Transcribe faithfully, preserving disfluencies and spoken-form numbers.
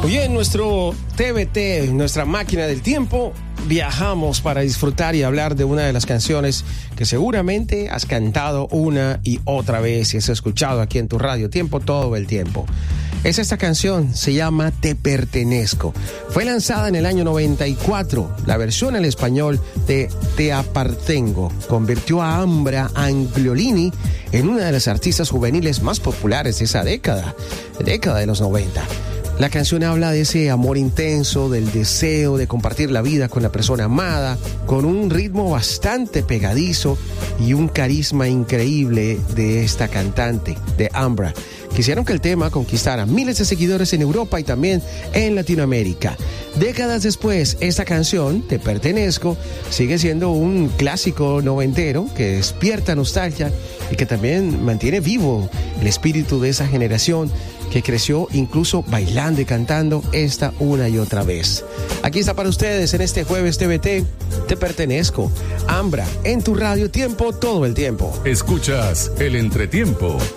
Hoy en nuestro T V T, nuestra máquina del tiempo, viajamos para disfrutar y hablar de una de las canciones que seguramente has cantado una y otra vez y has escuchado aquí en tu radio tiempo todo el tiempo. Es esta canción, se llama Te Pertenezco. Fue lanzada en el año noventa y cuatro. La versión en español de Te Apartengo convirtió a Ambra Angiolini en una de las artistas juveniles más populares de esa década, década de los noventa. La canción habla de ese amor intenso, del deseo de compartir la vida con la persona amada, con un ritmo bastante pegadizo y un carisma increíble de esta cantante, de Ambra. Quisieron que el tema conquistara miles de seguidores en Europa y también en Latinoamérica. Décadas después, esta canción, Te Pertenezco, sigue siendo un clásico noventero que despierta nostalgia y que también mantiene vivo el espíritu de esa generación que creció incluso bailando y cantando esta una y otra vez. Aquí está para ustedes en este jueves T V T, Te Pertenezco, Ambra, en tu radio tiempo todo el tiempo. Escuchas El Entretiempo.